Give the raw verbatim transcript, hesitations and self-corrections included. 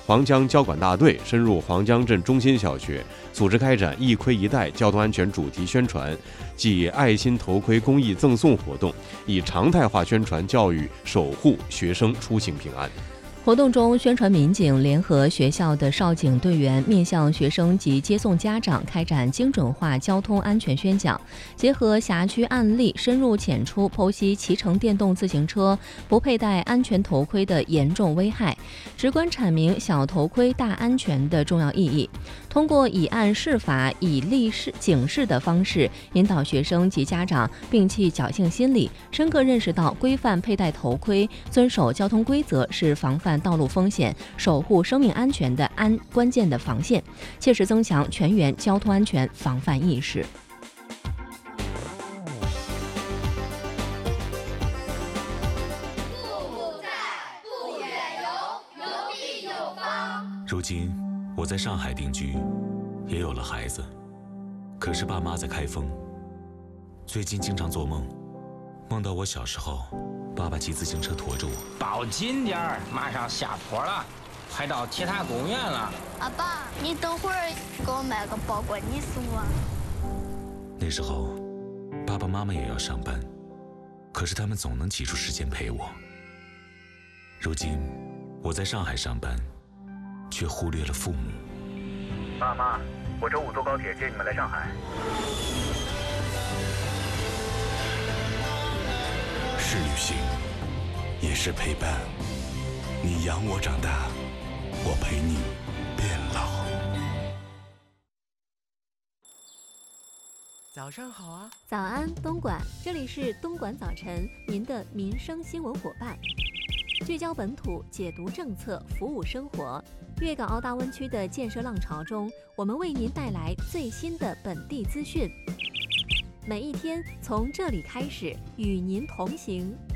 黄江交管大队深入黄江镇中心小学，组织开展一盔一带交通安全主题宣传暨爱心头盔公益赠送活动，以常态化宣传教育，守护学生出行平安。 活动中，宣传民警联合学校的少警队员，面向学生及接送家长开展精准化交通安全宣讲，结合辖区案例，深入浅出剖析骑乘电动自行车不佩戴安全头盔的严重危害，直观阐明小头盔大安全的重要意义。通过以案释法、以例示警示的方式，引导学生及家长摒弃侥幸心理，深刻认识到规范佩戴头盔、遵守交通规则是防范道路风险、守护生命安全的安关键的防线，切实增强全员交通安全防范意识。 如今我在上海定居，也有了孩子，可是爸妈在开封。最近经常做梦，梦到我小时候，爸爸骑自行车驮着我。 抱紧点儿，马上下坡了，快到铁塔公园了。 阿爸，你等会儿给我买个包裹，你送我。 那时候，爸爸妈妈也要上班，可是他们总能挤出时间陪我。如今我在上海上班，却忽略了父母。 爸妈，我周五坐高铁接你们来上海。 是旅行，也是陪伴。你养我长大，我陪你变老。 早上好啊！ 早安，东莞，这里是东莞早晨，您的民生新闻伙伴。聚焦本土，解读政策，服务生活。粤港澳大湾区的建设浪潮中，我们为您带来最新的本地资讯。每一天从这里开始，与您同行。